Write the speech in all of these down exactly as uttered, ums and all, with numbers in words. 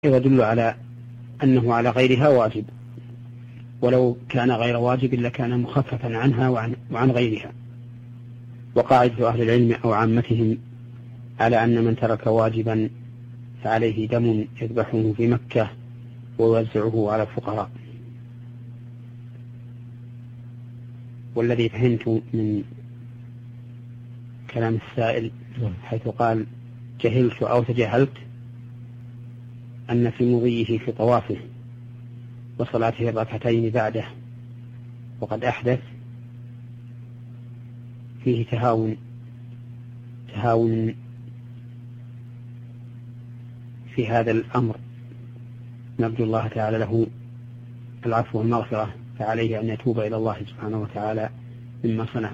يدل على أنه على غيرها واجب، ولو كان غير واجب لكان مخففا عنها وعن, وعن غيرها. وقاعدة أهل العلم أو عامتهم على أن من ترك واجبا فعليه دم يذبحه في مكة ويوزعه على الفقراء. والذي فهمت من كلام السائل حيث قال جهلت أو تجاهلت أن في مضيه في طوافه وصلاته الركعتين بعده وقد أحدث فيه تهاون تهاون في هذا الأمر، نرجو الله تعالى له العفو والمغفرة، فعليه أن يتوب إلى الله سبحانه وتعالى مما صنع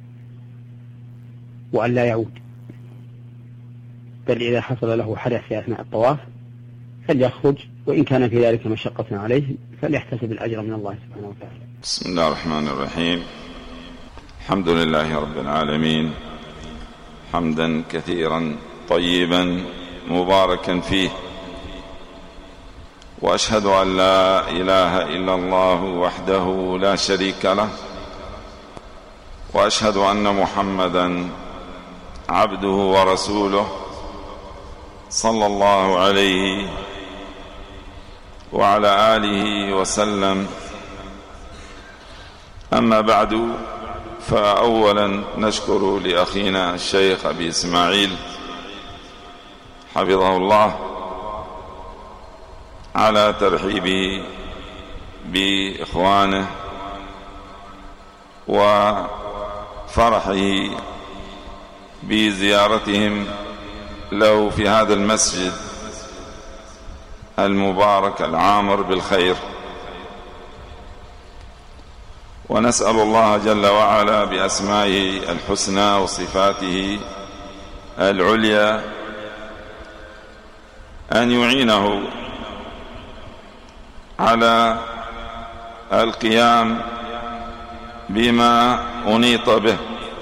وأن لا يعود، بل إذا حصل له حدث في أثناء الطواف فليخرج، وإن كان في ذلك مشقة عليه فليحتسب الأجر من الله سبحانه وتعالى. بسم الله الرحمن الرحيم. الحمد لله رب العالمين، حمدا كثيرا طيبا مباركا فيه، وأشهد أن لا إله إلا الله وحده لا شريك له، وأشهد أن محمدا عبده ورسوله صلى الله عليه وعلى آله وسلم. أما بعد، فأولا نشكر لأخينا الشيخ أبي إسماعيل حفظه الله على ترحيبه بإخوانه وفرحه بزيارتهم له في هذا المسجد المبارك العامر بالخير. ونسأل الله جل وعلا بأسمائه الحسنى وصفاته العليا أن يعينه على القيام بما أنيط به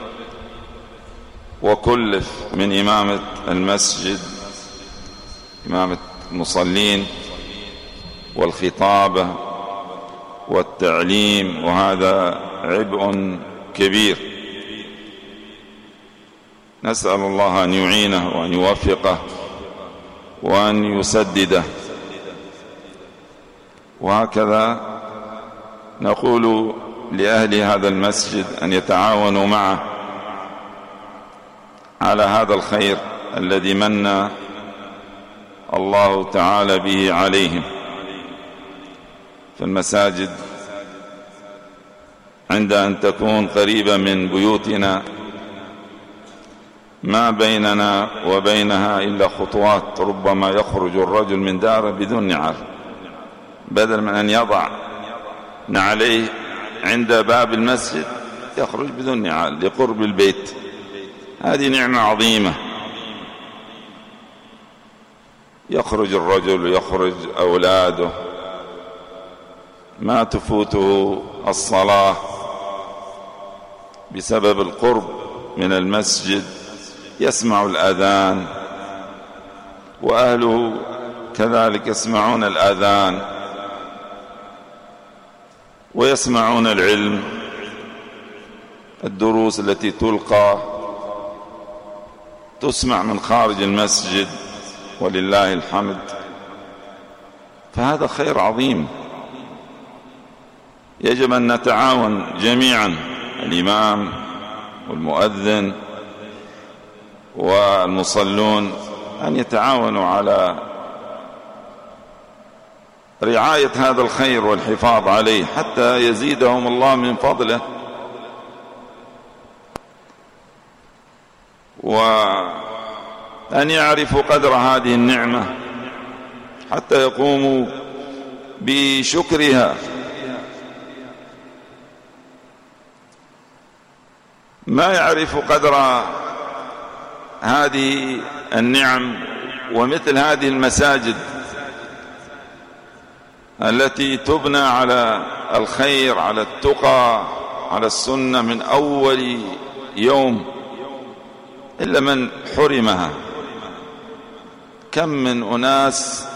وكلف من إمامة المسجد، إمامة المصلين والخطابة والتعليم، وهذا عبء كبير. نسأل الله أن يعينه وأن يوفقه وأن يسدده. وهكذا نقول لأهل هذا المسجد أن يتعاونوا معه على هذا الخير الذي من الله تعالى به عليهم. فالمساجد عند أن تكون قريبة من بيوتنا ما بيننا وبينها إلا خطوات، ربما يخرج الرجل من داره بدون نعال، بدل من أن يضع نعليه عند باب المسجد يخرج بدون نعال لقرب البيت. هذه نعمة عظيمة. يخرج الرجل ويخرج أولاده، ما تفوته الصلاة بسبب القرب من المسجد، يسمع الأذان وأهله كذلك يسمعون الأذان ويسمعون العلم، الدروس التي تلقى تسمع من خارج المسجد ولله الحمد. فهذا خير عظيم، يجب أن نتعاون جميعا، الإمام والمؤذن والمصلون، أن يتعاونوا على رعاية هذا الخير والحفاظ عليه حتى يزيدهم الله من فضله، وأن يعرفوا قدر هذه النعمة حتى يقوموا بشكرها. ما يعرف قدر هذه النعم ومثل هذه المساجد التي تبنى على الخير، على التقى، على السنة من أول يوم، إلا من حرمها. كم من أناس